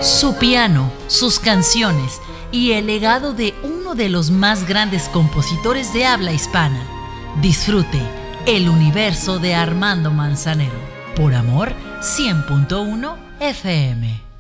Su piano, sus canciones y el legado de uno de los más grandes compositores de habla hispana. Disfrute el universo de Armando Manzanero por Amor 100.1 FM.